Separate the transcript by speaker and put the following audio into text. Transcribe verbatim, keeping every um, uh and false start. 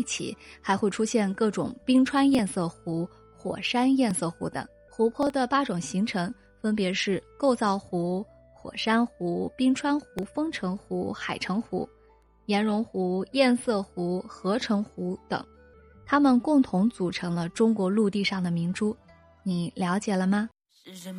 Speaker 1: 起，还会出现各种冰川堰塞湖、火山堰塞湖等。湖泊的八种形成分别是构造湖、火山湖、冰川湖、风城湖、海城湖、岩溶湖、堰塞湖、合成湖等，它们共同组成了中国陆地上的明珠。你了解了吗？